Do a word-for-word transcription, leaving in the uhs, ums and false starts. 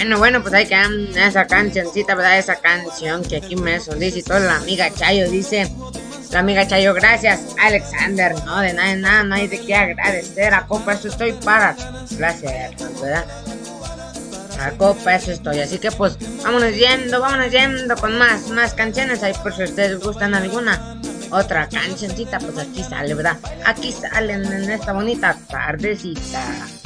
Bueno, bueno, pues ahí queda esa cancioncita, ¿verdad? Esa canción que aquí me solicitó la amiga Chayo, dice la amiga Chayo, gracias, Alexander, no, de nada, de nada, no hay de qué agradecer, a copa, eso estoy para, gracias, ¿verdad? A copa, eso estoy, así que pues, vámonos yendo, vámonos yendo con más, más canciones, ahí por si ustedes gustan alguna otra cancioncita, pues aquí sale, ¿verdad? Aquí salen en esta bonita tardecita.